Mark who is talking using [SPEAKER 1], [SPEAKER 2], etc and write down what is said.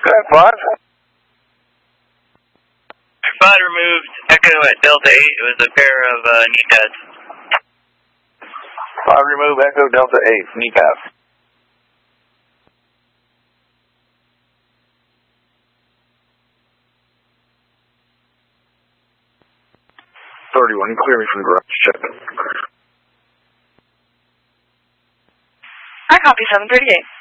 [SPEAKER 1] 5.
[SPEAKER 2] 5 removed, Echo at Delta 8. It was a pair of knee pads.
[SPEAKER 1] 5 remove, Echo Delta 8, knee pads. 31, you clear me from the garage. Check.
[SPEAKER 3] I copy 738.